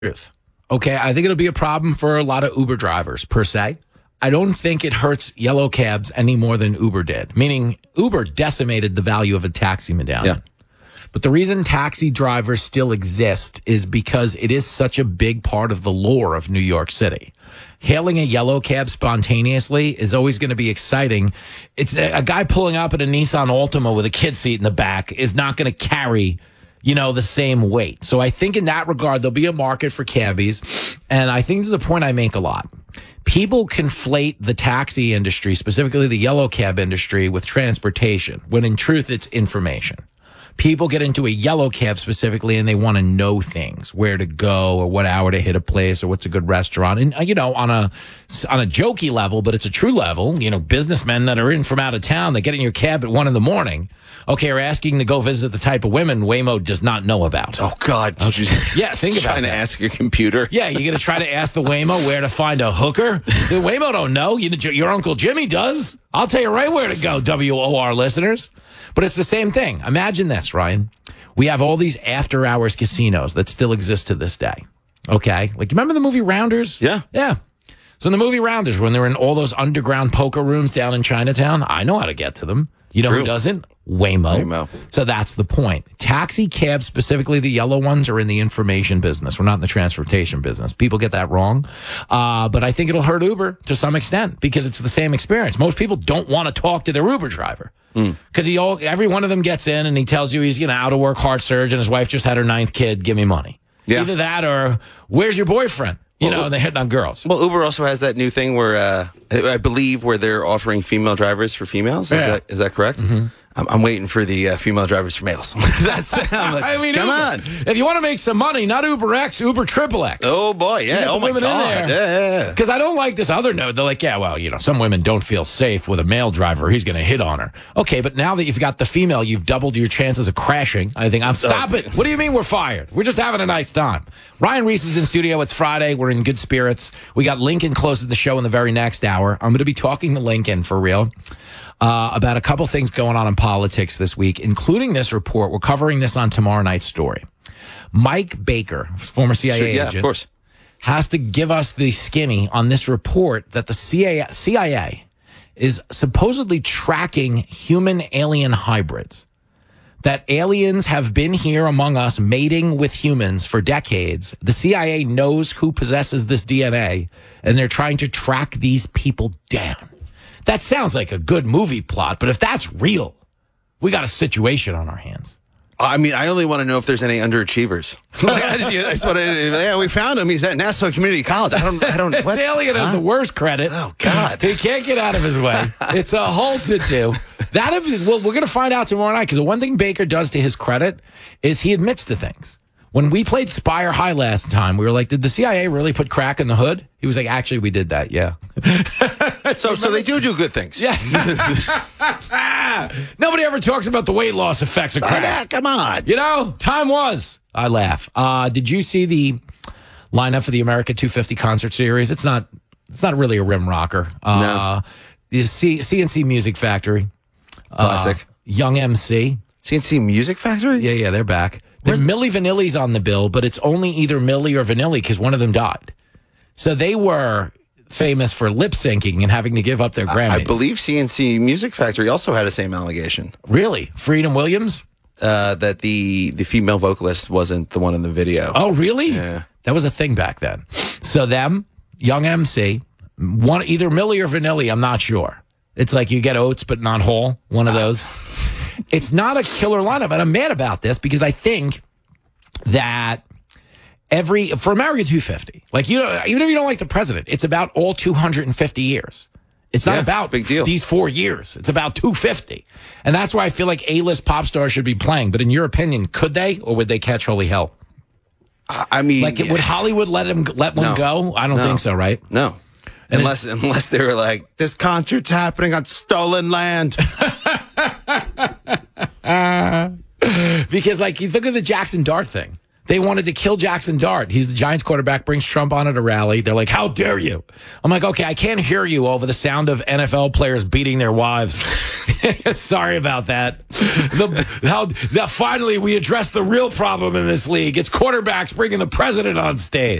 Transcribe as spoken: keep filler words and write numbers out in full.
truth. Okay, I think it'll be a problem for a lot of Uber drivers per se. I don't think it hurts yellow cabs any more than Uber did, meaning Uber decimated the value of a taxi medallion. Yeah. But the reason taxi drivers still exist is because it is such a big part of the lore of New York City. Hailing a yellow cab spontaneously is always going to be exciting. It's a, a guy pulling up in a Nissan Altima with a kid seat in the back is not going to carry, you know, the same weight. So I think in that regard, there'll be a market for cabbies. And I think this is a point I make a lot. People conflate the taxi industry, specifically the yellow cab industry, with transportation, when in truth, it's information. People get into a yellow cab specifically and they want to know things, where to go or what hour to hit a place or what's a good restaurant. And, you know, on a, on a jokey level, but it's a true level, you know, businessmen that are in from out of town, they get in your cab at one in the morning. Okay, are asking to go visit the type of women Waymo does not know about. Oh, God. Okay. Yeah, think about trying that. to ask your computer. Yeah, you're going to try to ask the Waymo where to find a hooker? The Waymo don't know. You, your Uncle Jimmy does. I'll tell you right where to go, W O R listeners. But it's the same thing. Imagine this, Ryan. We have all these after-hours casinos that still exist to this day. Okay? Like, you remember the movie Rounders? Yeah. Yeah. So in the movie Rounders, when they were in all those underground poker rooms down in Chinatown, I know how to get to them. You know True. Who doesn't? Waymo. Waymo. So that's the point. Taxi cabs, specifically the yellow ones, are in the information business. We're not in the transportation business. People get that wrong. Uh, but I think it'll hurt Uber to some extent because it's the same experience. Most people don't want to talk to their Uber driver because mm. he all, every one of them gets in and he tells you he's, you know, out of work heart surgeon. His wife just had her ninth kid. Give me money. Yeah. Either that or where's your boyfriend? You well, know, and they're hitting on girls. Well, Uber also has that new thing where uh, I believe where they're offering female drivers for females. Is, yeah. that, is that correct? Mm-hmm. I'm, I'm waiting for the uh, female drivers for males. That's I'm like, I mean, come Uber, on. If you want to make some money, not Uber X, Uber Triple X. Oh boy, yeah. Oh my God. Yeah. Because I don't like this other note. They're like, yeah, well, you know, some women don't feel safe with a male driver. He's going to hit on her. Okay, but now that you've got the female, you've doubled your chances of crashing. I think I'm stop oh. it. What do you mean we're fired? We're just having a nice time. Ryan Reese is in studio. It's Friday. We're in good spirits. We got Lincoln closing the show in the very next hour. I'm going to be talking to Lincoln for real. Uh, about a couple things going on in politics this week, including this report. We're covering this on tomorrow night's story. Mike Baker, former C I A sure, yeah, agent, of course. has to give us the skinny on this report that the C I A is supposedly tracking human alien hybrids. That aliens have been here among us mating with humans for decades. The C I A knows who possesses this D N A, and they're trying to track these people down. That sounds like a good movie plot, but if that's real, we got a situation on our hands. I mean, I only want to know if there's any underachievers. I just, I just want to, yeah, we found him. He's at Nassau Community College. I don't, I don't. This what? alien has huh? the worst credit. Oh God, he can't get out of his way. It's a whole to-do. That if, well, we're going to find out tomorrow night because the one thing Baker does to his credit is he admits to things. When we played Spire High last time, we were like, did the C I A really put crack in the hood? He was like, actually, we did that, yeah. so so they do do good things. Yeah. Nobody ever talks about the weight loss effects of crack. Oh, come on. You know, time was. I laugh. Uh, did you see the lineup for the America two fifty concert series? It's not It's not really a rim rocker. Uh, no. The C- CNC Music Factory. Classic. Uh, Young M C. C N C Music Factory? Yeah, yeah, they're back. The Milli Vanilli's on the bill, but it's only either Milli or Vanilli because one of them died. So they were famous for lip syncing and having to give up their Grammys. I believe C N C Music Factory also had the same allegation. Really? Freedom Williams? Uh, that the, the female vocalist wasn't the one in the video. Oh, really? Yeah. That was a thing back then. So them, Young M C, one either Milli or Vanilli, I'm not sure. It's like you get oats but not whole, one of those. It's not a killer lineup, and I'm mad about this because I think that every for America two fifty, like you know, even if you don't like the president, it's about all two hundred fifty years. It's not yeah, about it's a big deal. These four years. It's about two fifty, and that's why I feel like A-list pop stars should be playing. But in your opinion, could they, or would they catch holy hell? I mean, like would Hollywood let him let one no, go? I don't no, think so, right? No. And unless unless they were like, this concert's happening on stolen land. Because, like, you look at the Jackson Dart thing. They wanted to kill Jackson Dart. He's the Giants quarterback, brings Trump on at a rally. They're like, how dare you? I'm like, okay, I can't hear you over the sound of N F L players beating their wives. Sorry about that. The, how, that finally we addressed the real problem in this league. It's quarterbacks bringing the president on stage.